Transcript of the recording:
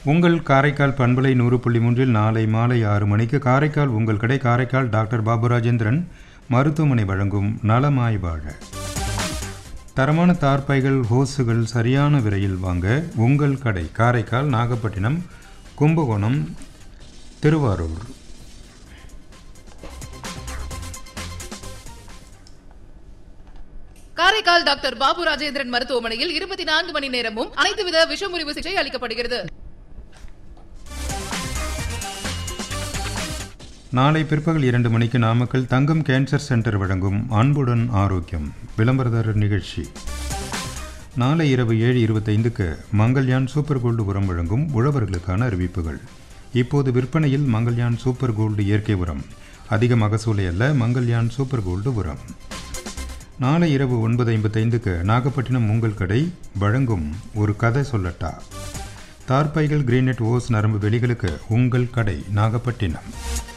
உங்கள் காரைக்கால் பண்பலை 100.3 நாளை மாலை 6 மணிக்கு காரைக்கால் உங்கள் கடை காரைக்கால் டாக்டர் பாபு ராஜேந்திரன் மருத்துவமனை வழங்கும் நலமாய் வாழ. தரமான தார்பாய்கள் ஹோஸுகள் சரியான விலையில் வாங்க உங்கள் கடை காரைக்கால், நாகப்பட்டினம், கும்பகோணம், திருவாரூர். காரைக்கால் டாக்டர் பாபு ராஜேந்திரன் மருத்துவமனையில் 24 மணி நேரமும் அனைத்துவித விஷமுறிவு சிகிச்சை அளிக்கப்படுகிறது. நாளை பிற்பகல் 2 மணிக்கு நாமக்கல் தங்கம் கேன்சர் சென்டர் வழங்கும் அன்புடன் ஆரோக்கியம் விளம்பரதாரர் நிகழ்ச்சி. நாளை இரவு 7:25க்கு மங்கள்யான் சூப்பர் கோல்டு உரம் வழங்கும் உழவர்களுக்கான அறிவிப்புகள். இப்போது விற்பனையில் மங்கள்யான் சூப்பர் கோல்டு இயற்கை உரம். அதிக மகசூலை அல்ல, மங்கள்யான் சூப்பர் கோல்டு உரம். நாளை இரவு 9:55க்கு நாகப்பட்டினம் உங்கள் கடை வழங்கும் ஒரு கதை சொல்லட்டா. தார்பாய்கள் கிரீனெட் ஓஸ் நரம்பு வெளிகளுக்கு உங்கள் கடை நாகப்பட்டினம்.